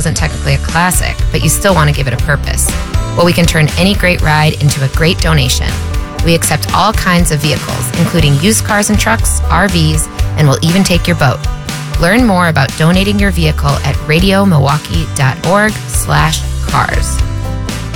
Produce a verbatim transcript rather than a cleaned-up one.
isn't technically a classic, but you still want to give it a purpose? Well, we can turn any great ride into a great donation. We accept all kinds of vehicles, including used cars and trucks, R Vs, and we'll even take your boat. Learn more about donating your vehicle at radiomilwaukee.org slash cars.